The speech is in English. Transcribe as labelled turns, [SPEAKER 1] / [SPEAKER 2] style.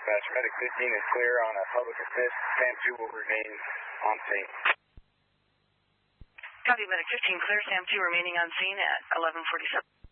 [SPEAKER 1] dispatch. Medic 15 is clear on a public assist. Sam 2 will remain on scene.
[SPEAKER 2] Copy, Medic 15 clear. Sam 2 remaining on scene at 11:47.